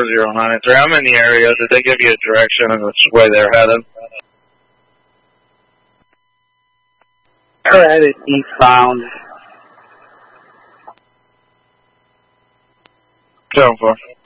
4093. I'm in the area. Did they give you a direction on which way they're headed? They're headed eastbound. 10-4.